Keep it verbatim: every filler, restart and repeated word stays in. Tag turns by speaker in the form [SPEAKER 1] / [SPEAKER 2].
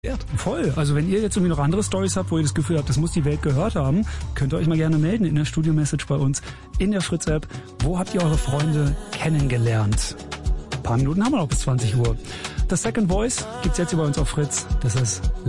[SPEAKER 1] Voll. Also wenn ihr jetzt irgendwie noch andere Storys habt, wo ihr das Gefühl habt, das muss die Welt gehört haben, könnt ihr euch mal gerne melden in der Studio-Message bei uns in der Fritz-App. Wo habt ihr eure Freunde kennengelernt? Ein paar Minuten haben wir noch bis zwanzig Uhr. Das Second Voice gibt's jetzt hier bei uns auf Fritz. Das ist